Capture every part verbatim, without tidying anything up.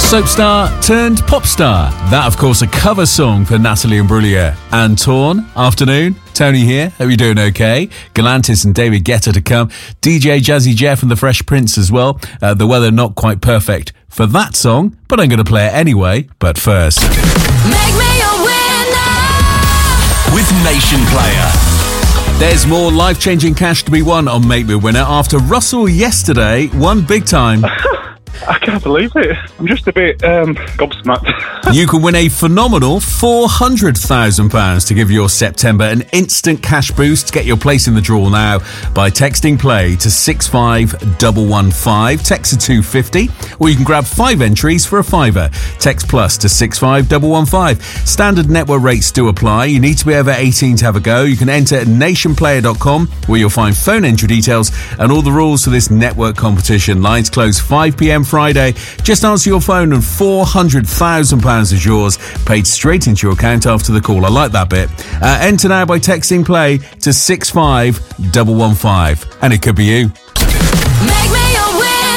Soap star turned pop star. That, of course, a cover song for Natalie Imbruglia. And Torn, afternoon. Tony here. Hope you're doing okay. Galantis and David Guetta to come. D J Jazzy Jeff and the Fresh Prince as well. Uh, the weather not quite perfect for that song, but I'm going to play it anyway. But first, Make me a winner with Nation Player. There's more life-changing cash to be won on Make Me a Winner after Russell yesterday won big time. I can't believe it. I'm just a bit um, gobsmacked. You can win a phenomenal four hundred thousand pounds to give your September an instant cash boost. Get your place in the draw now by texting play to six five one one five. Text to two fifty, or you can grab five entries for a fiver. Text plus to six five one one five. Standard network rates do apply. You need to be over eighteen to have a go. You can enter at nation player dot com, where you'll find phone entry details and all the rules for this network competition. Lines close five p.m. Friday. Just answer your phone and four hundred thousand pounds is yours, paid straight into your account after the call. I like that bit. Uh, enter now by texting play to six five one one five. And it could be you. Make me a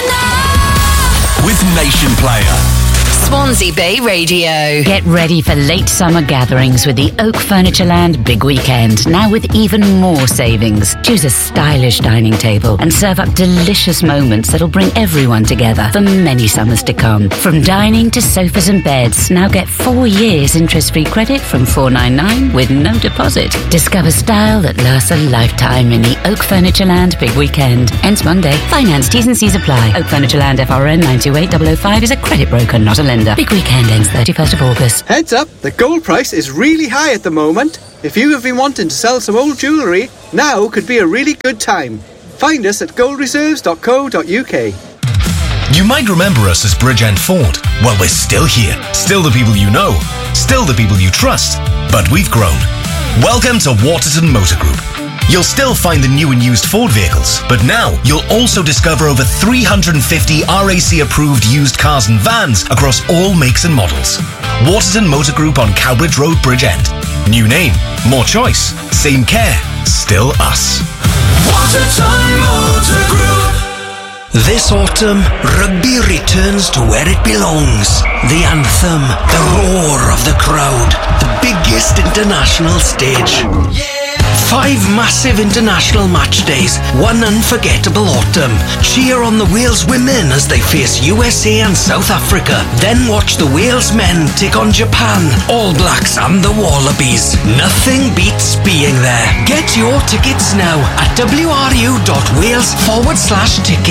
winner with Nation Player. Swansea Bay Radio. Get ready for late summer gatherings with the Oak Furnitureland Big Weekend, now with even more savings. Choose a stylish dining table and serve up delicious moments that'll bring everyone together for many summers to come. From dining to sofas and beds, now get four years interest-free credit from four ninety-nine with no deposit. Discover style that lasts a lifetime in the Oak Furnitureland Big Weekend. Ends Monday. Finance, T's and C's apply. Oak Furnitureland F R N nine two eight zero zero five is a credit broker, not a lender. Big Weekend ends thirty-first of August. Heads up, the gold price is really high at the moment. If you have been wanting to sell some old jewellery, now could be a really good time. Find us at gold reserves dot co dot uk. You might remember us as Bridgend Ford. Well, we're still here. Still the people you know. Still the people you trust. But we've grown. Welcome to Waterton Motor Group. You'll still find the new and used Ford vehicles, but now you'll also discover over three hundred fifty R A C-approved used cars and vans across all makes and models. Waterton Motor Group on Cowbridge Road, Bridgend. New name, more choice, same care, still us. Waterton Motor Group. This autumn, rugby returns to where it belongs. The anthem, the roar of the crowd, the biggest international stage. Five massive international match days, one unforgettable autumn. Cheer on the Wales women as they face U S A and South Africa. Then watch the Wales men take on Japan, All Blacks and the Wallabies. Nothing beats being there. Get your tickets now at w r u dot wales forward slash tickets.